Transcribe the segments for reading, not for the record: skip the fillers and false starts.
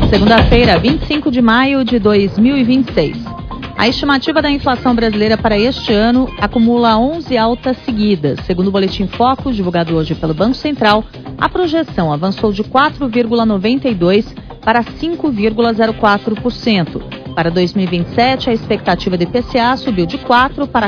Segunda-feira, 25 de maio de 2026. A estimativa da inflação brasileira para este ano acumula 11 altas seguidas. Segundo o Boletim Focus, divulgado hoje pelo Banco Central, a projeção avançou de 4,92% para 5,04%. Para 2027, a expectativa de IPCA subiu de 4% para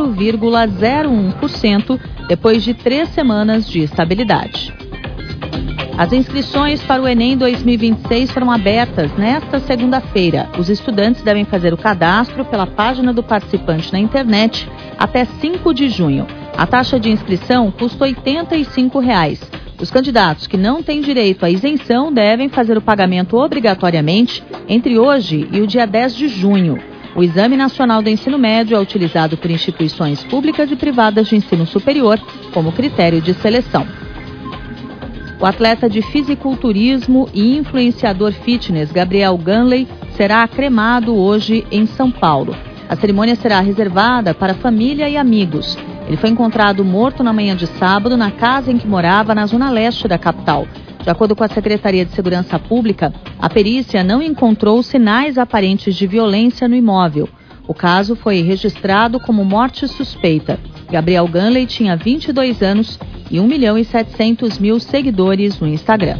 4,01%, depois de 3 semanas de estabilidade. As inscrições para o Enem 2026 foram abertas nesta segunda-feira. Os estudantes devem fazer o cadastro pela página do participante na internet até 5 de junho. A taxa de inscrição custa R$ 85. Os candidatos que não têm direito à isenção devem fazer o pagamento obrigatoriamente entre hoje e o dia 10 de junho. O Exame Nacional do Ensino Médio é utilizado por instituições públicas e privadas de ensino superior como critério de seleção. O atleta de fisiculturismo e influenciador fitness Gabriel Ganley será cremado hoje em São Paulo. A cerimônia será reservada para família e amigos. Ele foi encontrado morto na manhã de sábado na casa em que morava na zona leste da capital. De acordo com a Secretaria de Segurança Pública, a perícia não encontrou sinais aparentes de violência no imóvel. O caso foi registrado como morte suspeita. Gabriel Ganley tinha 22 anos e 1.700.000 seguidores no Instagram.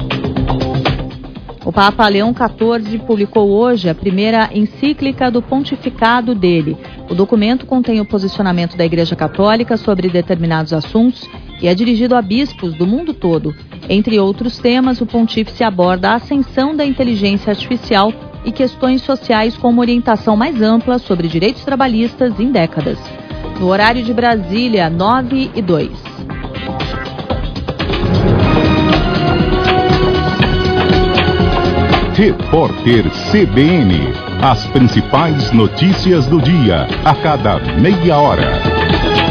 O Papa Leão XIV publicou hoje a primeira encíclica do pontificado dele. O documento contém o posicionamento da Igreja Católica sobre determinados assuntos e é dirigido a bispos do mundo todo. Entre outros temas, o pontífice aborda a ascensão da inteligência artificial e questões sociais com uma orientação mais ampla sobre direitos trabalhistas em décadas. No horário de Brasília, 9h02. Repórter CBN. As principais notícias do dia, a cada meia hora.